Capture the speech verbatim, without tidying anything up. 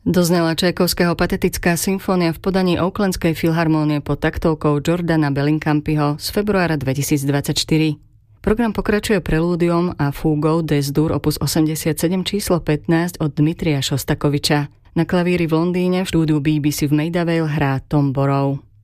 Doznela Čajkovského patetická symfónia v podaní Oaklandskej filharmónie pod taktovkou Jordana Bellinghampiho z februára dvetisícdvadsaťštyri. Program pokračuje prelúdium a fúgou Des-dur opus osemdesiatsedem číslo pätnásť od Dmitrija Šostakoviča. Na klavíri v Londýne v štúdiu bé bé cé v Maida Vale hrá Tom Borrow.